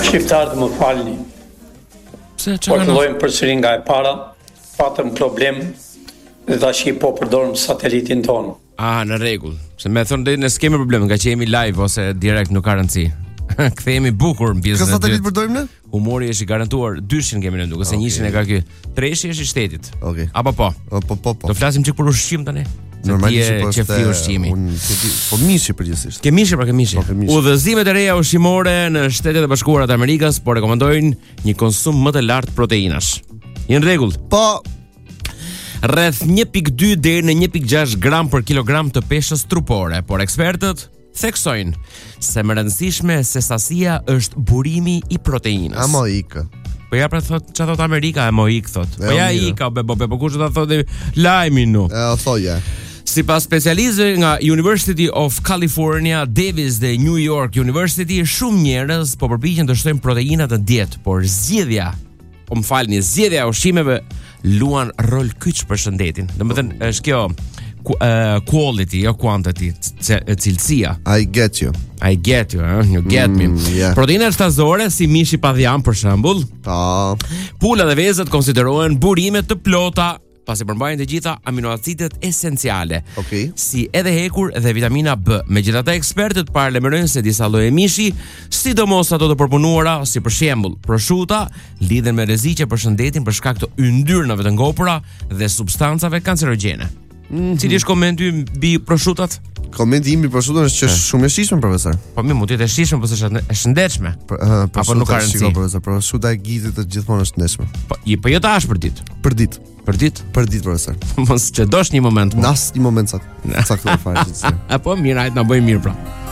shqiptarët më falni. Pse Po fillojmë përsëri nga e para, patëm problem dhe tash po përdorim satelitin tonë. Në rregull. Se më thon ne s'kemi problem, nga që jemi live ose direkt nuk ka rëndësi. Kthehemi bukur në pjesën e dytë. Ka satelit përdorim ne? Humori është i garantuar, dyshin kemi ne duke se njëshin e ka ky. Treshi është i shtetit. Okej. Apo po. Po. Do flasim çik për ushqim tani. Normalisht po çefi ushqimi. Po mishi përgjithsisht. Ke mishi. Udhëzimet e reja ushqimore në Shtetet e Bashkuara të Amerikës po rekomandojnë një konsum më të lartë proteinash. Në rregull. Po rreth 1.2 deri në 1.6 gram për kilogram të peshës trupore, por ekspertët theksojnë se më rëndësishme se sasia është burimi i proteinës. Amoik. Po ja pra thot, çfarë thot Amerika, amoik thot. Po ja ika, po kush do ta thotë lajmi nu. Thoja. Sipas specialistëve nga University of California, Davis dhe New York University, shumë njerëz po përpiqen të shtojnë proteina në dietë, por zgjedhja e ushqimeve luan rol kyç për shëndetin. Domethënë është kjo quality, jo quantity, cilësia. I get you, you get me. Yeah. Proteinat shtazore si mishi padhjan për shembull. Pula dhe vezët konsiderohen burime të plota, pasi përmbajnë të gjitha aminoacidet esenciale. Si edhe hekur dhe vitamina B. Megjithatë, ekspertët paralajmërojnë se disa lloje mishi, sidomos ato të përpunuara, si për shembull prosciuta, lidhen me rreziqe për shëndetin për shkak të yndyrnave të ngopura dhe substancave kancerogjene. Cili është komenti mbi prosciutat? Komenti im mbi prosciutën është që është shumë e shijshme, profesor. Po mirë, mund të jetë e shijshme, por është e shëndetshme. Apo nuk ka rëndësi. Profesor, prosciuta e gizit të gjithmonë është shëndetshme. Po jo tash për ditë. Për ditë, profesor. Mos çdosh një moment. Nas një moment sa. Sa këto fare. Apo mirë, hajt na bëj mirë pra.